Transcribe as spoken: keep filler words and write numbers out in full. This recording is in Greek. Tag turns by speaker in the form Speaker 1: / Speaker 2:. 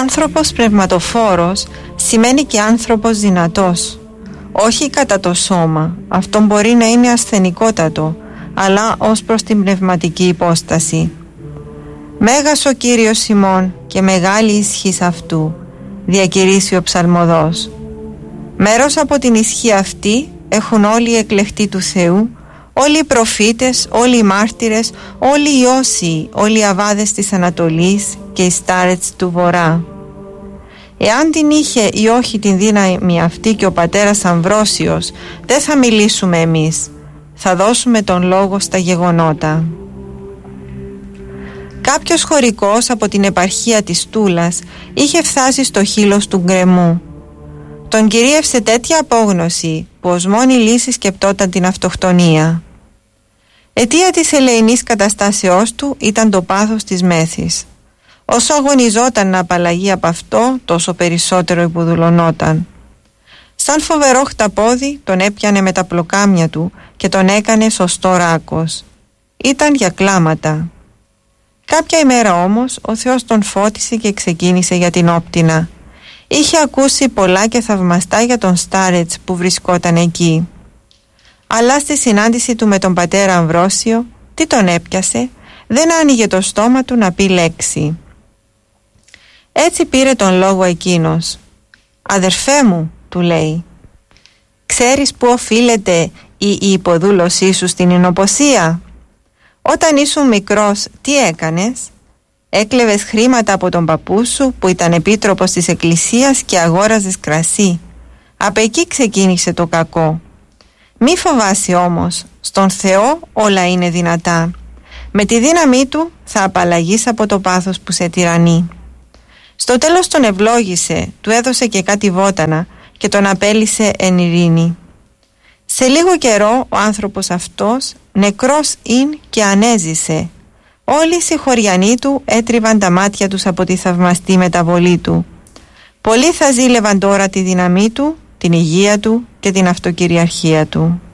Speaker 1: Άνθρωπος πνευματοφόρος σημαίνει και άνθρωπος δυνατός. Όχι κατά το σώμα, αυτό μπορεί να είναι ασθενικότατο, αλλά ως προς την πνευματική υπόσταση. Μέγας ο Κύριος ημών και μεγάλη ισχύς αυτού, διακηρύσει ο ψαλμοδός. Μέρος από την ισχύ αυτή έχουν όλοι οι εκλεκτοί του Θεού, όλοι οι προφήτες, όλοι οι μάρτυρες, όλοι οι όσοι, όλοι οι αβάδες της Ανατολής και οι στάρετς του Βορρά. Εάν την είχε ή όχι την δύναμη αυτή και ο πατέρας Αμβρόσιος, δεν θα μιλήσουμε εμείς, θα δώσουμε τον λόγο στα γεγονότα. Κάποιος χωρικός από την επαρχία της Τούλας είχε φτάσει στο χείλος του γκρεμού. Τον κυρίευσε τέτοια απόγνωση που ως μόνη λύση σκεπτόταν την αυτοκτονία. Αιτία της ελεηνής καταστάσεώς του ήταν το πάθος της μέθης. Όσο αγωνιζόταν να απαλλαγεί από αυτό, τόσο περισσότερο υποδουλωνόταν. Σαν φοβερό χταπόδι τον έπιανε με τα πλοκάμια του και τον έκανε σωστό ράκος. Ήταν για κλάματα. Κάποια ημέρα όμως ο Θεός τον φώτισε και ξεκίνησε για την Όπτινα. Είχε ακούσει πολλά και θαυμαστά για τον Στάρετς που βρισκόταν εκεί. Αλλά στη συνάντηση του με τον πατέρα Αμβρόσιο, τι τον έπιασε, δεν άνοιγε το στόμα του να πει λέξη. Έτσι πήρε τον λόγο εκείνος. «Αδερφέ μου», του λέει, «ξέρεις που οφείλεται η, η υποδούλωσή σου στην εινοποσία? Όταν ήσουν μικρός, τι έκανες? Έκλεβες χρήματα από τον παππού σου που ήταν επίτροπος της εκκλησίας και αγόραζες κρασί. Από εκεί ξεκίνησε το κακό. Μη φοβάσαι όμως, στον Θεό όλα είναι δυνατά. Με τη δύναμή του θα απαλλαγείς από το πάθος που σε τυραννεί». Στο τέλος τον ευλόγησε, του έδωσε και κάτι βότανα και τον απέλυσε εν ειρήνη. Σε λίγο καιρό ο άνθρωπος αυτός νεκρός ειν και ανέζησε. Όλοι οι συγχωριανοί του έτριβαν τα μάτια τους από τη θαυμαστή μεταβολή του. Πολλοί θα ζήλευαν τώρα τη δύναμή του, την υγεία του και την αυτοκυριαρχία του.